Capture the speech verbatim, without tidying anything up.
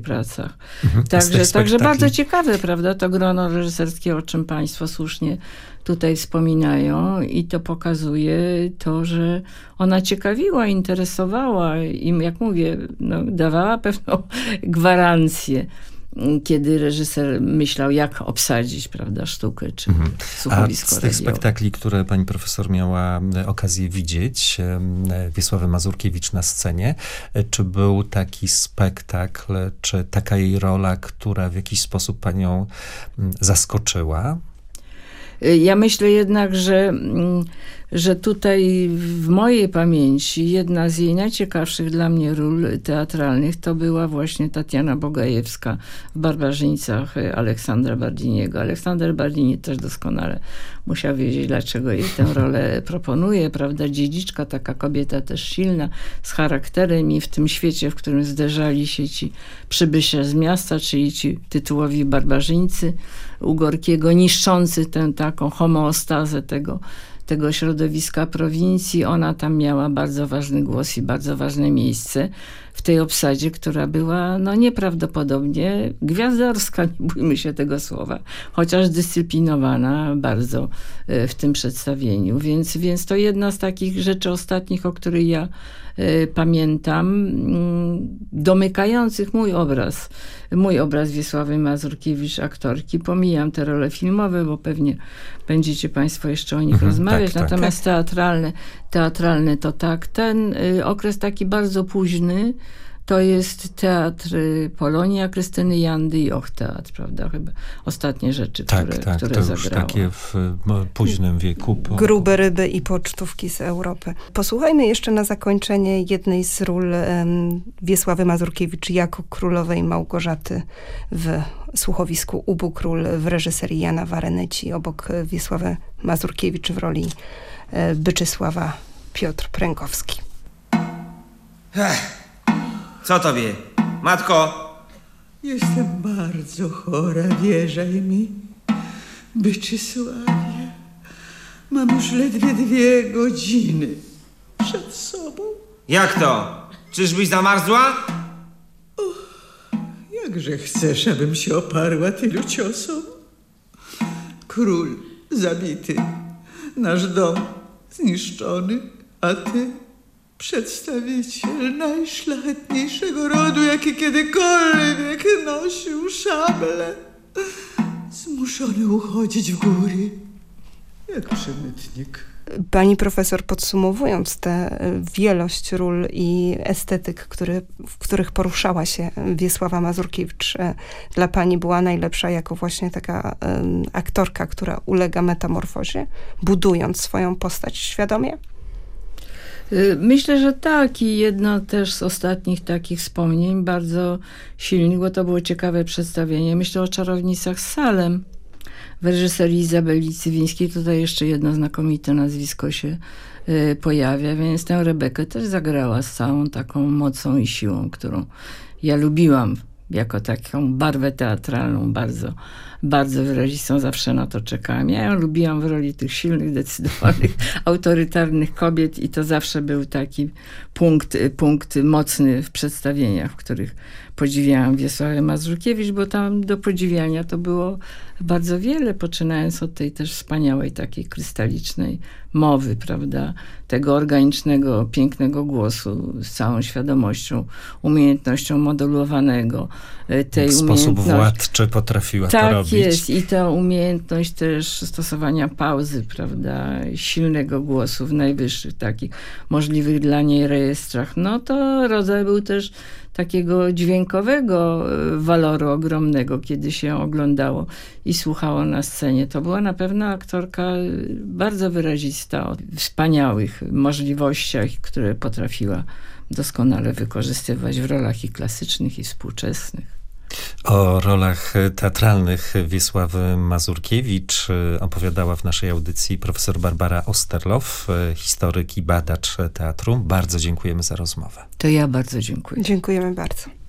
pracach. Mhm. Także, także bardzo ciekawe, prawda, to grono reżyserskie, o czym państwo słusznie tutaj wspominają i to pokazuje to, że ona ciekawiła, interesowała i, jak mówię, no, dawała pewną gwarancję, kiedy reżyser myślał, jak obsadzić, prawda, sztukę czy mhm. słuchowisko A z tych radiowe. spektakli, które pani profesor miała okazję widzieć, Wiesławy Mazurkiewicz na scenie, czy był taki spektakl, czy taka jej rola, która w jakiś sposób panią zaskoczyła? Ja myślę jednak, że, że tutaj w mojej pamięci jedna z jej najciekawszych dla mnie ról teatralnych to była właśnie Tatiana Bogajewska w Barbarzyńcach Aleksandra Bardiniego. Aleksander Bardini też doskonale musiał wiedzieć, dlaczego jej tę rolę proponuje, prawda? Dziedziczka, taka kobieta też silna, z charakterem i w tym świecie, w którym zderzali się ci przybysze z miasta, czyli ci tytułowi barbarzyńcy u Gorkiego, niszczący tę taką homeostazę tego, tego środowiska prowincji. Ona tam miała bardzo ważny głos i bardzo ważne miejsce w tej obsadzie, która była no nieprawdopodobnie gwiazdorska, nie bójmy się tego słowa, chociaż dyscyplinowana bardzo w tym przedstawieniu. Więc, więc to jedna z takich rzeczy ostatnich, o których ja y, pamiętam, y, domykających mój obraz, mój obraz Wiesławy Mazurkiewicz, aktorki. Pomijam te role filmowe, bo pewnie będziecie państwo jeszcze o nich Mhm, rozmawiać. tak, Natomiast tak. teatralne, teatralne to tak. Ten y, okres taki bardzo późny, to jest teatr Polonia, Krystyny Jandy i Och Teatr, prawda? Chyba ostatnie rzeczy, Tak, które, tak, które to już zagrała. takie w no, późnym wieku. Po... Grube ryby i pocztówki z Europy. Posłuchajmy jeszcze na zakończenie jednej z ról um, Wiesławy Mazurkiewicz jako królowej Małgorzaty w słuchowisku Ubu Król w reżyserii Jana Warenyci, obok Wiesławy Mazurkiewicz w roli e, Byczysława Piotr Pręgowski. Ech. Co tobie? Matko! Jestem bardzo chora, wierzaj mi. Byczysławie, mam już ledwie dwie godziny przed sobą. Jak to? Czyżbyś zamarzła? Jakże chcesz, abym się oparła tylu ciosom? Król zabity, nasz dom zniszczony, a ty przedstawiciel najszlachetniejszego rodu, jaki kiedykolwiek nosił szablę, zmuszony uchodzić w góry, jak przemytnik. Pani profesor, podsumowując tę wielość ról i estetyk, który, w których poruszała się Wiesława Mazurkiewicz, dla pani była najlepsza jako właśnie taka um, aktorka, która ulega metamorfozie, budując swoją postać świadomie? Myślę, że tak, i jedno też z ostatnich takich wspomnień, bardzo silnych, bo to było ciekawe przedstawienie. Myślę o Czarownicach z Salem w reżyserii Izabeli Cywińskiej. Tutaj jeszcze jedno znakomite nazwisko się y, pojawia, więc tę Rebekę też zagrała z całą taką mocą i siłą, którą ja lubiłam jako taką barwę teatralną, bardzo, bardzo wyrazistą. Zawsze na to czekałam. Ja ją lubiłam w roli tych silnych, zdecydowanych, autorytarnych kobiet i to zawsze był taki punkt, punkt mocny w przedstawieniach, w których podziwiałam Wiesławę Mazurkiewicz, bo tam do podziwiania to było bardzo wiele, poczynając od tej też wspaniałej, takiej krystalicznej mowy, prawda, tego organicznego, pięknego głosu z całą świadomością, umiejętnością modulowanego. Tej w sposób władczy potrafiła tak to robić. Tak jest i ta umiejętność też stosowania pauzy, prawda, silnego głosu w najwyższych takich możliwych dla niej rejestrach. No to rodzaj był też takiego dźwiękowego waloru ogromnego, kiedy się oglądało i słuchało na scenie. To była na pewno aktorka bardzo wyrazista, o wspaniałych możliwościach, które potrafiła doskonale wykorzystywać w rolach i klasycznych, i współczesnych. O rolach teatralnych Wiesławy Mazurkiewicz opowiadała w naszej audycji profesor Barbara Osterloff, historyk i badacz teatru. Bardzo dziękujemy za rozmowę. To ja bardzo dziękuję. Dziękujemy bardzo.